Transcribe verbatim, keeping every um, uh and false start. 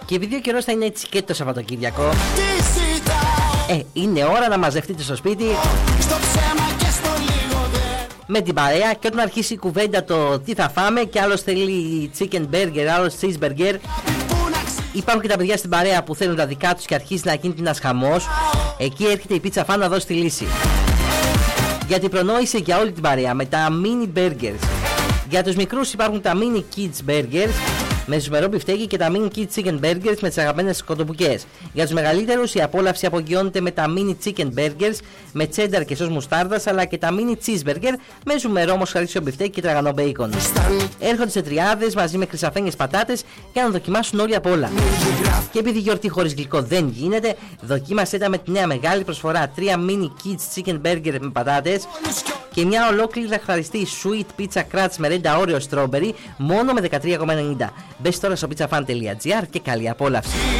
Και επειδή ο καιρός θα είναι έτσι και το Σαββατοκύριακο, ε, είναι ώρα να μαζευτείτε στο σπίτι με την παρέα, και όταν αρχίσει η κουβέντα το τι θα φάμε και άλλος θέλει chicken burger, άλλος cheeseburger, υπάρχουν και τα παιδιά στην παρέα που θέλουν τα δικά τους και αρχίζει να γίνεται ένας χαμός. Εκεί έρχεται η Pizza Fan να δώσει τη λύση. Γιατί προνόησε για όλη την παρέα με τα mini burgers. Για τους μικρούς υπάρχουν τα mini kids burgers με ζουμερό μπιφτέκι και τα mini kids chicken burgers με τις αγαπημένες κοτοπουκές. Για τους μεγαλύτερους η απόλαυση απογειώνεται με τα mini chicken burgers με cheddar και σως μουστάρδας, αλλά και τα mini cheeseburger με ζουμερό μοσχαρίσιο μπιφτέκι και τραγανό μπέικον. Έρχονται σε τριάδες μαζί με χρυσαφένιες πατάτες για να δοκιμάσουν όλοι απ' όλα. Και επειδή γιορτή χωρίς γλυκό δεν γίνεται, δοκίμασέ τα με τη νέα μεγάλη προσφορά: τρία mini kids chicken burger με πατάτες και μια ολόκληρη λαχταριστή sweet pizza crunch με ρέντα Oreo strawberry μόνο με δεκατρία κόμμα ενενήντα. Μπες τώρα στο pizzafan τελεία gr και καλή απόλαυση.